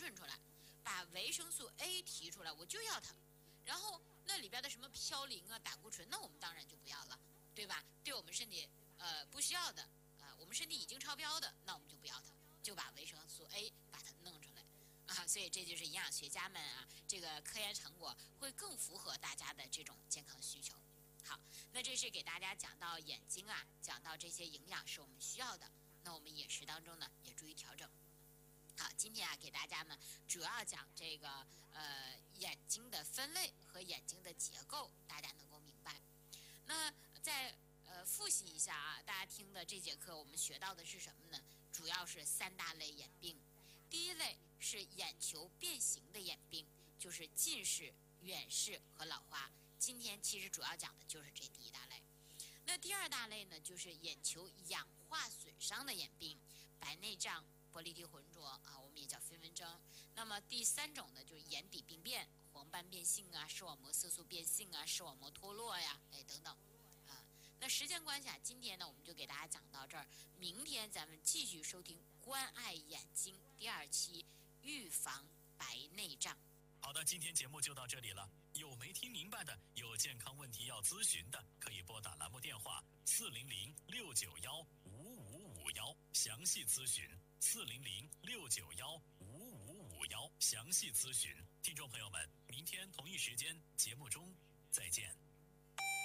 纯出来，把维生素 A 提出来，我就要它。然后那里边的什么嘌呤啊、胆固醇，那我们当然就不要了，对吧？对我们身体不需要的我们身体已经超标的，那我们就不要它，就把维生素 A 把它弄出来。所以这就是营养学家们这个科研成果会更符合大家的这种健康需求。好，那这是给大家讲到眼睛讲到这些营养是我们需要的，那我们饮食当中呢也注意调整。好，今天给大家呢主要讲这个眼睛的分类和眼睛的结构，大家能够明白。那再复习一下大家听的这节课我们学到的是什么呢？主要是3大类眼病。第一类是眼球变形的眼病，就是近视、远视和老花。今天其实主要讲的就是这第一大类。那第2大类呢，就是眼球氧化损伤的眼病，白内障、玻璃体浑浊我们也叫飞蚊症。那么第3种呢，就是眼底病变，黄斑变性视网膜色素变性视网膜脱落等等那时间关系今天呢我们就给大家讲到这儿，明天咱们继续收听关爱眼睛第2期，预防白内障。 好的，今天节目就到这里了。有没听明白的，有健康问题要咨询的，可以拨打栏目电话400-691-5551，详细咨询400-691-5551，详细咨询。听众朋友们，明天同一时间节目中再见。